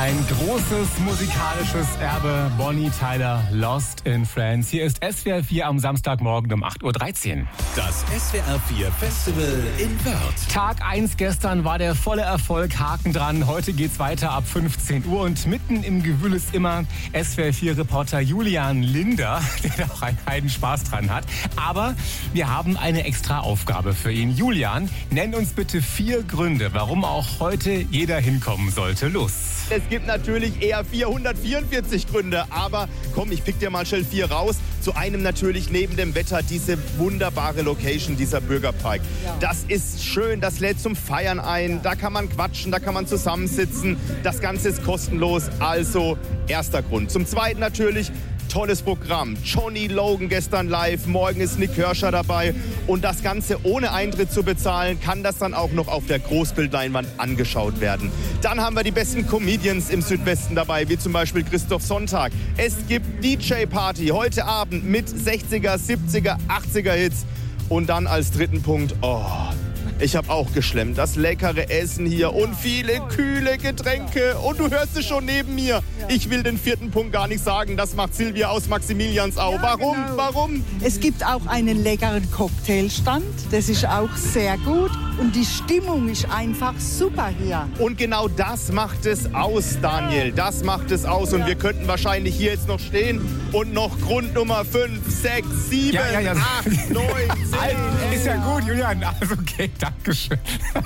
Ein großes musikalisches Erbe. Bonnie Tyler, Lost in France. Hier ist SWR 4 am Samstagmorgen um 8.13 Uhr. Das SWR 4 Festival in Wörth. Tag 1 gestern war der volle Erfolg, Haken dran. Heute geht's weiter ab 15 Uhr und mitten im Gewühl ist immer SWR 4 Reporter Julian Linder, der auch einen Heidenspaß dran hat. Aber wir haben eine extra Aufgabe für ihn. Julian, nenn uns bitte 4 Gründe, warum auch heute jeder hinkommen sollte. Los. Es gibt natürlich eher 444 Gründe, aber komm, ich pick dir mal schnell 4 raus. Zu einem natürlich neben dem Wetter diese wunderbare Location, dieser Bürgerpark. Ja. Das ist schön, das lädt zum Feiern ein, da kann man quatschen, da kann man zusammensitzen. Das Ganze ist kostenlos, also erster Grund. Zum Zweiten natürlich tolles Programm. Johnny Logan gestern live, morgen ist Nick Kershaw dabei. Und das Ganze ohne Eintritt zu bezahlen, kann das dann auch noch auf der Großbildleinwand angeschaut werden. Dann haben wir die besten Comedians im Südwesten dabei, wie zum Beispiel Christoph Sonntag. Es gibt DJ-Party heute Abend mit 60er, 70er, 80er Hits. Und dann als dritten Punkt, ich habe auch geschlemmt. Das leckere Essen hier und viele kühle Getränke. Und du hörst es schon neben mir. Ich will den 4. Punkt gar nicht sagen. Das macht Silvia aus Maximiliansau. Ja, Warum? genau. Warum? Es gibt auch einen leckeren Cocktailstand. Das ist auch sehr gut. Und die Stimmung ist einfach super hier. Und genau das macht es aus, Daniel. Das macht es aus. Und wir könnten wahrscheinlich hier jetzt noch stehen und noch Grund Nummer 5, 6, 7, 8, 9, 10. Ist ja gut, Julian. Also okay, Dankeschön.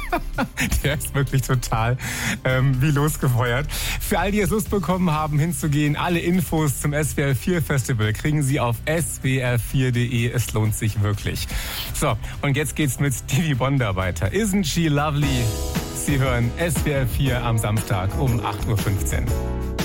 Der ist wirklich total wie losgefeuert. Für all die es Lust bekommen haben, hinzugehen, alle Infos zum SWR 4 Festival kriegen Sie auf swr4.de. Es lohnt sich wirklich. So, und jetzt geht's mit Stevie Wonder weiter. Isn't she lovely? Sie hören SWR 4 am Samstag um 8.15 Uhr.